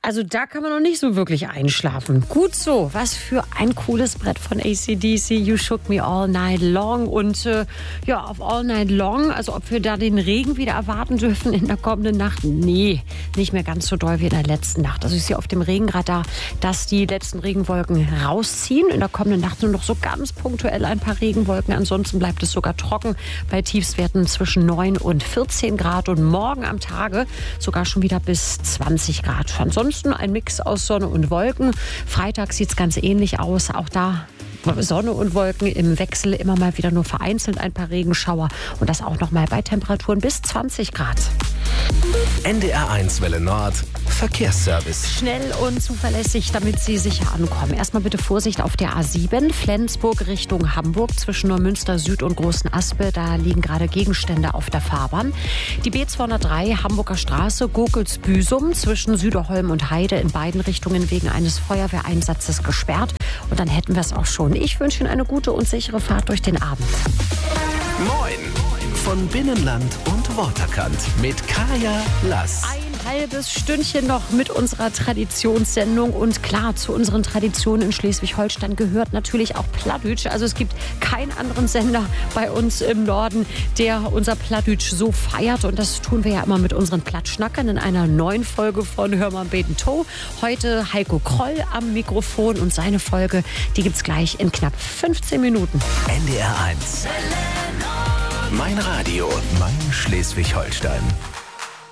Also da kann man noch nicht so wirklich einschlafen. Gut so, was für ein cooles Brett von AC/DC, You Shook Me All Night Long. Und auf All Night Long, also ob wir da den Regen wieder erwarten dürfen in der kommenden Nacht? Nee, nicht mehr ganz so doll wie in der letzten Nacht. Also ich sehe auf dem Regenradar, dass die letzten Regenwolken rausziehen. In der kommenden Nacht nur noch so ganz punktuell ein paar Regenwolken. Ansonsten bleibt es sogar trocken bei Tiefstwerten zwischen 9 und 14 Grad. Und morgen am Tage sogar schon wieder bis 20 Grad. Ansonsten ein Mix aus Sonne und Wolken. Freitag sieht es ganz ähnlich aus. Auch da Sonne und Wolken im Wechsel, immer mal wieder nur vereinzelt ein paar Regenschauer. Und das auch noch mal bei Temperaturen bis 20 Grad. NDR1 Welle Nord, Verkehrsservice. Schnell und zuverlässig, damit Sie sicher ankommen. Erstmal bitte Vorsicht auf der A7, Flensburg Richtung Hamburg, zwischen Neumünster Süd und Großen Aspe. Da liegen gerade Gegenstände auf der Fahrbahn. Die B203 Hamburger Straße, Gurkels-Büsum, zwischen Süderholm und Heide, in beiden Richtungen wegen eines Feuerwehreinsatzes gesperrt. Und dann hätten wir es auch schon. Ich wünsche Ihnen eine gute und sichere Fahrt durch den Abend. Moin! Von Binnenland und Waterkant mit Kaya Lass. Ein halbes Stündchen noch mit unserer Traditionssendung. Und klar, zu unseren Traditionen in Schleswig-Holstein gehört natürlich auch Plattdütsch. Also es gibt keinen anderen Sender bei uns im Norden, der unser Plattdütsch so feiert. Und das tun wir ja immer mit unseren Plattschnackern in einer neuen Folge von Hör mal beten to. Heute Heiko Kroll am Mikrofon und seine Folge, die gibt's gleich in knapp 15 Minuten. NDR1. Mein Radio, mein Schleswig-Holstein.